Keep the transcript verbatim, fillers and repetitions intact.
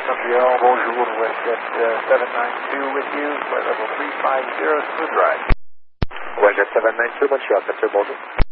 Montreal, bonjour, WestJet uh, seven nine two with you, flight level three five zero, smooth ride. WestJet seven nine two, Montreal, Center, bonjour.